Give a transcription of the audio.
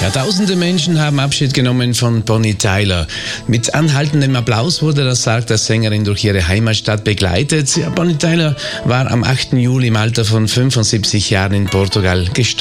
Ja, tausende Menschen haben Abschied genommen von Bonnie Tyler. Mit anhaltendem Applaus wurde das Sarg der Sängerin durch ihre Heimatstadt begleitet. Ja, Bonnie Tyler war am 8. Juli im Alter von 75 Jahren in Portugal gestorben.